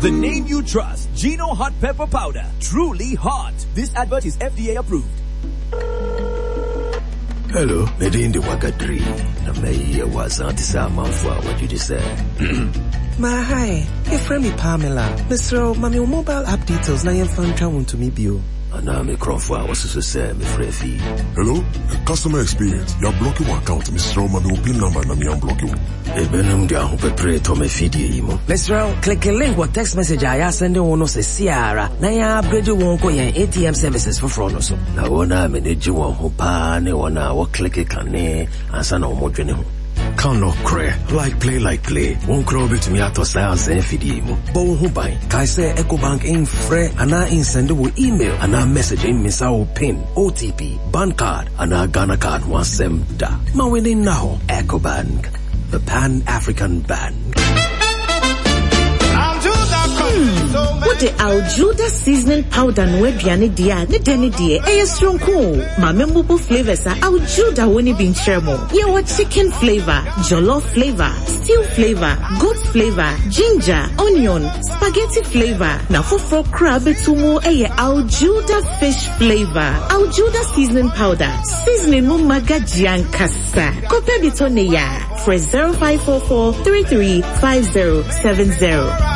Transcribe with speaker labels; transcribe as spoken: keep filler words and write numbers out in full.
Speaker 1: The name you trust, Gino Hot Pepper Powder. Truly hot. This advert is F D A approved.
Speaker 2: Hello, Medindi Wakadri. Namei was anti-sama for what you just said.
Speaker 3: Ma hi, hey friend me Pamela. Mister Mami mobile app details na yen fan travel to me bio.
Speaker 2: Ana me Crawford was to say me free.
Speaker 4: Hello, customer experience. You're blocking one account, Mister Mami pin number na me unblock you.
Speaker 2: E benum dia ho pepre to me feed imo.
Speaker 3: Mister click a link or text message I send one no se Ciara. Na ya upgrade won ko yen A T M services for front so.
Speaker 2: Na wona manage won ho pa ne wona wo click kan ne ansa na wo dwene ho. Can no cray, like play, like play. Won't crow bit me out of sales and fidimo. Bo who buy. Kai say EcoBank in free and I in send email and I message in Miss our pin, O T P, bank card, and I Ghana card one sem da. Ma winning now, EcoBank, the Pan-African Bank.
Speaker 5: What the Aljuda seasoning powder no aduane dia ne dene die e strong cool. Ma memorable flavors are Aljuda woni bin cheremo. Ye what chicken flavor, jollof flavor, stew flavor, goat flavor, ginger, onion, spaghetti flavor. Na fofo crab etumo e Aljuda fish flavor. Aljuda seasoning powder. Seasoning mo magajian kasa. Kope bitone ya. For zero five four four three three five zero seven zero.